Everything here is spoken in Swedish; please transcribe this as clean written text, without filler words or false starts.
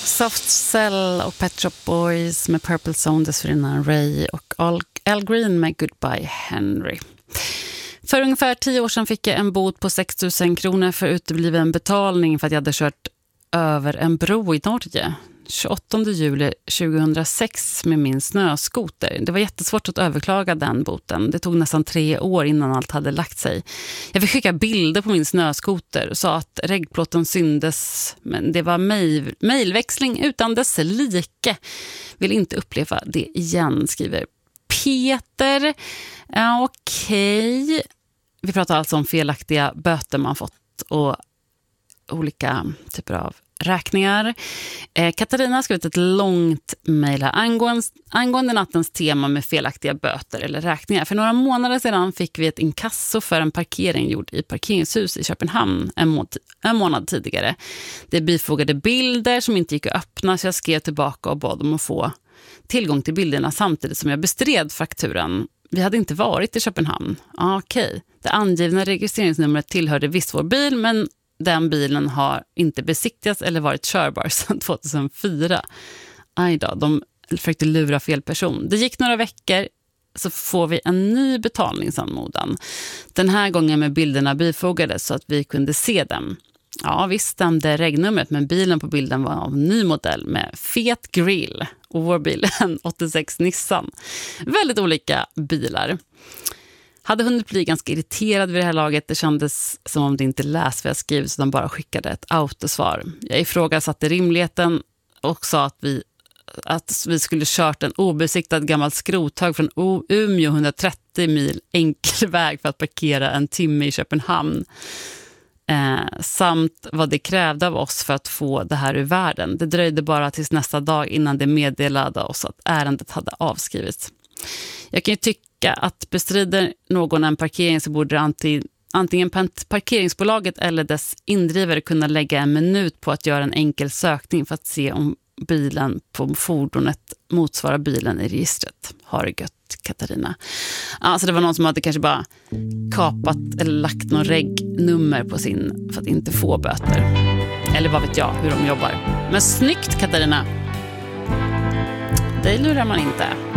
Soft Cell och Pet Shop Boys med Purple Zone, dessförinnan Ray och Al Green med Goodbye Henry. För ungefär 10 år sedan fick jag en bot på 6 000 kronor för utebliven betalning för att jag hade kört över en bro i Norge 28 juli 2006 med min snöskoter. Det var jättesvårt att överklaga den boten. Det tog nästan 3 år innan allt hade lagt sig. Jag fick skicka bilder på min snöskoter och sa att reggplåten syndes, men det var mejlväxling utan dess like. Vill inte uppleva det igen, skriver Peter. Okej. Vi pratar alltså om felaktiga böter man fått och olika typer av räkningar. Katarina har skrivit ett långt mejl angående nattens tema med felaktiga böter eller räkningar. För några månader sedan fick vi ett inkasso för en parkering gjord i parkeringshus i Köpenhamn en månad tidigare. Det bifogade bilder som inte gick att öppna, så jag skrev tillbaka och bad om att få tillgång till bilderna samtidigt som jag bestred fakturan. Vi hade inte varit i Köpenhamn. Okej. Det angivna registreringsnumret tillhörde visst vår bil, men den bilen har inte besiktigats eller varit körbar sedan 2004. Aj då, de försökte lura fel person. Det gick några veckor, så får vi en ny betalningsanmodan. Den här gången med bilderna bifogades så att vi kunde se dem. Ja, visst stämde regnumret, men bilen på bilden var av ny modell med fet grill. Och vår bil en 86 Nissan. Väldigt olika bilar. Hade hunnit bli ganska irriterad vid det här laget. Det kändes som om det inte läst vad jag skrivit, så de bara skickade ett autosvar. Jag ifrågasatte rimligheten och sa att vi skulle kört en obesiktad gammal skrothög från Umeå 130 mil enkel väg för att parkera en timme i Köpenhamn. Samt vad det krävde av oss för att få det här ur världen. Det dröjde bara tills nästa dag innan det meddelade oss att ärendet hade avskrivits. Jag kan ju tycka att bestrider någon en parkering, så borde antingen parkeringsbolaget eller dess indrivare kunna lägga en minut på att göra en enkel sökning för att se om bilen på fordonet motsvarar bilen i registret. Har det gött, Katarina. Alltså det var någon som hade kanske bara kapat eller lagt någon regnummer på sin för att inte få böter. Eller vad vet jag hur de jobbar. Men snyggt, Katarina. Det lurar man inte.